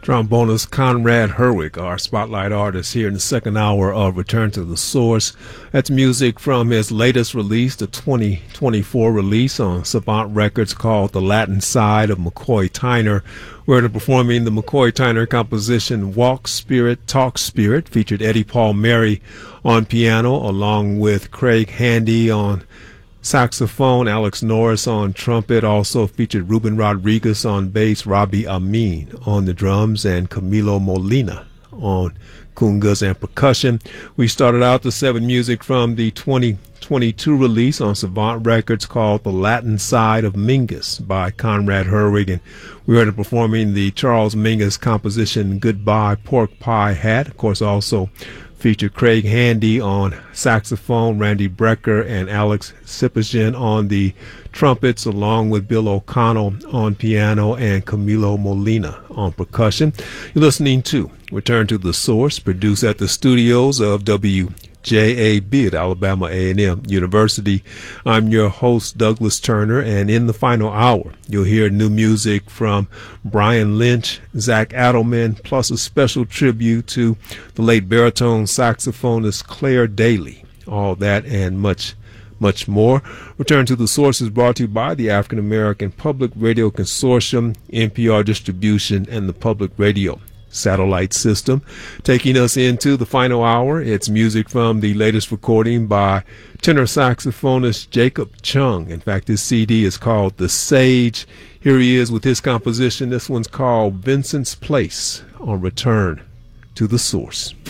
Trombonist Conrad Herwig, our spotlight artist here in the second hour of Return to the Source. That's music from his latest release, the 2024 release on Savant Records called The Latin Side of McCoy Tyner. We're performing the McCoy Tyner composition Walk Spirit, Talk Spirit, featured Eddie Palmieri on piano along with Craig Handy on saxophone, Alex Norris on trumpet, also featured Ruben Rodriguez on bass, Robbie Amin on the drums, and Camilo Molina on congas and percussion. We started out the set with music from the 2022 release on Savant Records called The Latin Side of Mingus by Conrad Herwig, and we heard him performing the Charles Mingus composition Goodbye Pork Pie Hat. Of course, also featured Craig Handy on saxophone, Randy Brecker and Alex Sipagen on the trumpets, along with Bill O'Connell on piano and Camilo Molina on percussion. You're listening to Return to the Source, produced at the studios of WJAB at Alabama A&M University. I'm your host, Douglas Turner, and in the final hour, you'll hear new music from Brian Lynch, Zach Adelman, plus a special tribute to the late baritone saxophonist Claire Daly. All that and much more. Return to the Source is brought to you by the African American Public Radio Consortium, NPR Distribution, and the Public Radio Satellite System. Taking us into the final hour, it's music from the latest recording by tenor saxophonist Jacob Chung. In fact, this CD is called The Sage. Here he is with his composition. This one's called Vincent's Place on Return to the Source.